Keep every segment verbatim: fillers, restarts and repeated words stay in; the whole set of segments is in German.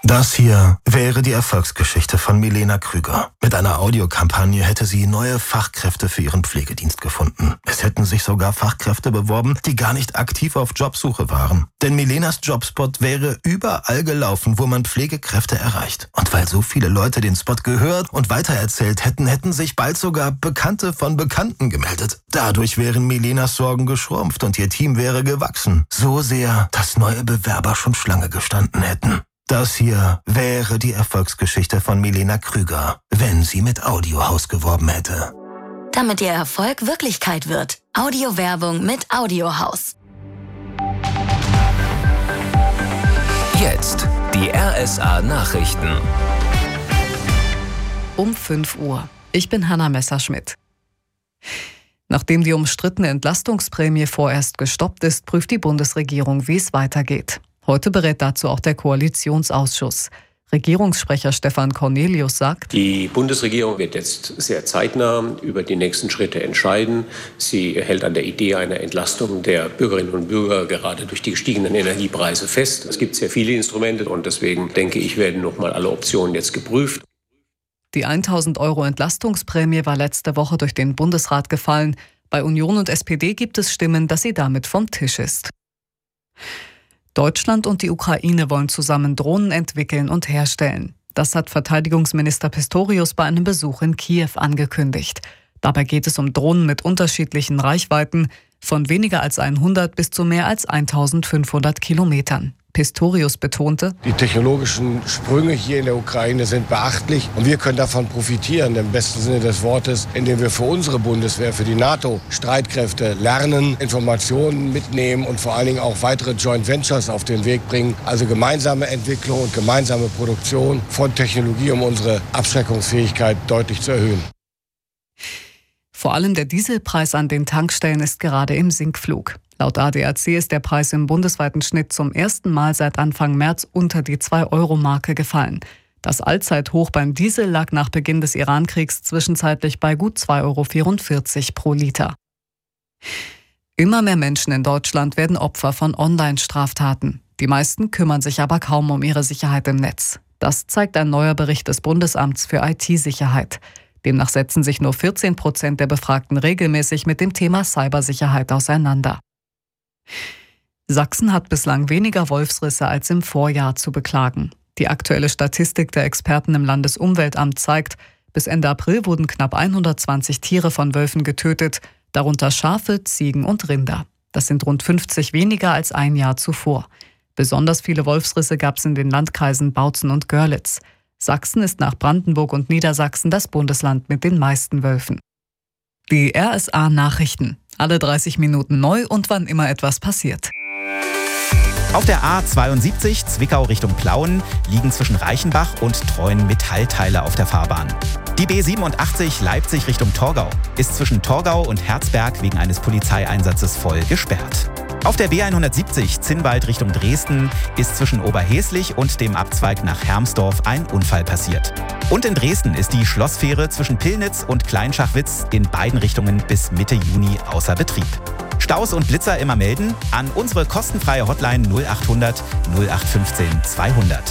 Das hier wäre die Erfolgsgeschichte von Milena Krüger. Mit einer Audiokampagne hätte sie neue Fachkräfte für ihren Pflegedienst gefunden. Es hätten sich sogar Fachkräfte beworben, die gar nicht aktiv auf Jobsuche waren. Denn Milenas Jobspot wäre überall gelaufen, wo man Pflegekräfte erreicht. Und weil so viele Leute den Spot gehört und weitererzählt hätten, hätten sich bald sogar Bekannte von Bekannten gemeldet. Dadurch wären Milenas Sorgen geschrumpft und ihr Team wäre gewachsen. So sehr, dass neue Bewerber schon Schlange gestanden hätten. Das hier wäre die Erfolgsgeschichte von Milena Krüger, wenn sie mit Audiohaus geworben hätte. Damit ihr Erfolg Wirklichkeit wird. Audiowerbung mit Audiohaus. Jetzt die R S A-Nachrichten. Um fünf Uhr. Ich bin Hanna Messerschmidt. Nachdem die umstrittene Entlastungsprämie vorerst gestoppt ist, prüft die Bundesregierung, wie es weitergeht. Heute berät dazu auch der Koalitionsausschuss. Regierungssprecher Stefan Cornelius sagt: Die Bundesregierung wird jetzt sehr zeitnah über die nächsten Schritte entscheiden. Sie hält an der Idee einer Entlastung der Bürgerinnen und Bürger gerade durch die gestiegenen Energiepreise fest. Es gibt sehr viele Instrumente und deswegen denke ich, werden noch mal alle Optionen jetzt geprüft. Die tausend Euro Entlastungsprämie war letzte Woche durch den Bundesrat gefallen. Bei Union und S P D gibt es Stimmen, dass sie damit vom Tisch ist. Deutschland und die Ukraine wollen zusammen Drohnen entwickeln und herstellen. Das hat Verteidigungsminister Pistorius bei einem Besuch in Kiew angekündigt. Dabei geht es um Drohnen mit unterschiedlichen Reichweiten, von weniger als hundert bis zu mehr als eintausendfünfhundert Kilometern. Pistorius betonte: Die technologischen Sprünge hier in der Ukraine sind beachtlich und wir können davon profitieren, im besten Sinne des Wortes, indem wir für unsere Bundeswehr, für die NATO-Streitkräfte lernen, Informationen mitnehmen und vor allen Dingen auch weitere Joint Ventures auf den Weg bringen. Also gemeinsame Entwicklung und gemeinsame Produktion von Technologie, um unsere Abschreckungsfähigkeit deutlich zu erhöhen. Vor allem der Dieselpreis an den Tankstellen ist gerade im Sinkflug. Laut A D A C ist der Preis im bundesweiten Schnitt zum ersten Mal seit Anfang März unter die zwei Euro Marke gefallen. Das Allzeithoch beim Diesel lag nach Beginn des Irankriegs zwischenzeitlich bei gut zwei Euro vierundvierzig pro Liter. Immer mehr Menschen in Deutschland werden Opfer von Online-Straftaten. Die meisten kümmern sich aber kaum um ihre Sicherheit im Netz. Das zeigt ein neuer Bericht des Bundesamts für I T-Sicherheit. Demnach setzen sich nur vierzehn Prozent der Befragten regelmäßig mit dem Thema Cybersicherheit auseinander. Sachsen hat bislang weniger Wolfsrisse als im Vorjahr zu beklagen. Die aktuelle Statistik der Experten im Landesumweltamt zeigt, bis Ende April wurden knapp hundertzwanzig Tiere von Wölfen getötet, darunter Schafe, Ziegen und Rinder. Das sind rund fünfzig weniger als ein Jahr zuvor. Besonders viele Wolfsrisse gab es in den Landkreisen Bautzen und Görlitz. Sachsen ist nach Brandenburg und Niedersachsen das Bundesland mit den meisten Wölfen. Die R S A-Nachrichten. Alle dreißig Minuten neu und wann immer etwas passiert. Auf der A zweiundsiebzig Zwickau Richtung Plauen liegen zwischen Reichenbach und Treuen Metallteile auf der Fahrbahn. Die B siebenundachtzig Leipzig Richtung Torgau ist zwischen Torgau und Herzberg wegen eines Polizeieinsatzes voll gesperrt. Auf der B hundertsiebzig Zinnwald Richtung Dresden ist zwischen Oberheslich und dem Abzweig nach Hermsdorf ein Unfall passiert. Und in Dresden ist die Schlossfähre zwischen Pillnitz und Kleinschachwitz in beiden Richtungen bis Mitte Juni außer Betrieb. Staus und Blitzer immer melden an unsere kostenfreie Hotline null achthundert null acht fünfzehn zweihundert.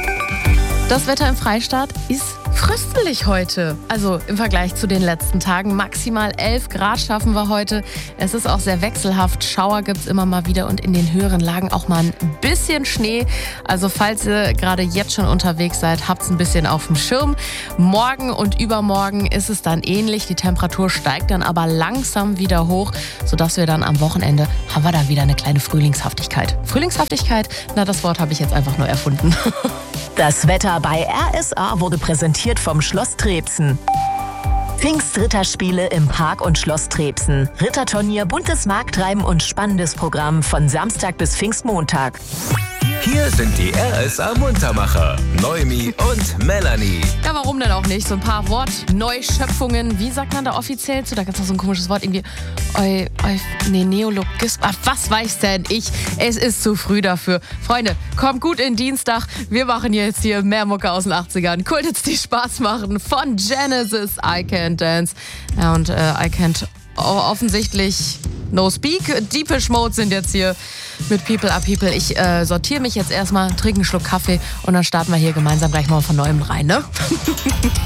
Das Wetter im Freistaat ist fröstelig heute. Also im Vergleich zu den letzten Tagen. Maximal elf Grad schaffen wir heute. Es ist auch sehr wechselhaft. Schauer gibt es immer mal wieder und in den höheren Lagen auch mal ein bisschen Schnee. Also falls ihr gerade jetzt schon unterwegs seid, habt es ein bisschen auf dem Schirm. Morgen und übermorgen ist es dann ähnlich. Die Temperatur steigt dann aber langsam wieder hoch, sodass wir dann am Wochenende haben wir dann wieder eine kleine Frühlingshaftigkeit. Frühlingshaftigkeit, na das Wort habe ich jetzt einfach nur erfunden. Das Wetter bei R S A wurde präsentiert vom Schloss Trebsen. Pfingstritterspiele im Park und Schloss Trebsen. Ritterturnier, buntes Markttreiben und spannendes Programm von Samstag bis Pfingstmontag. Hier sind die R S A-Muntermacher, Noemi und Melanie. Ja, warum denn auch nicht? So ein paar Wortneuschöpfungen. Wie sagt man da offiziell zu? Da gibt es noch so ein komisches Wort, irgendwie Eu, Eu, nee, Neologismus. Ach, was weiß denn ich? Es ist zu früh dafür. Freunde, kommt gut in Dienstag. Wir machen jetzt hier mehr Mucke aus den achtzigern. Kultits, die Spaß machen. Von Genesis, I Can't Dance. Ja, und äh, I Can't offensichtlich No Speak. Deepish Mode sind jetzt hier mit People Are People. Ich äh, sortiere mich jetzt erstmal, trinke einen Schluck Kaffee und dann starten wir hier gemeinsam gleich mal von Neuem rein, ne?